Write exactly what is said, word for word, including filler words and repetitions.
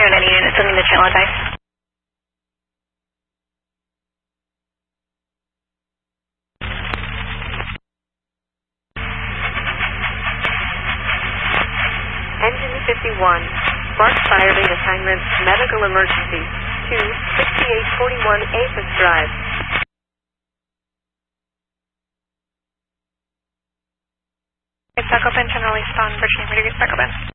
afternoon, any units sending the channel advice? Engine fifty-one, Spark Fire Rate Assignment, Medical Emergency, two sixty-eight forty-one Apis Drive. It's back open, general respond, Virginia Meteor gets back open.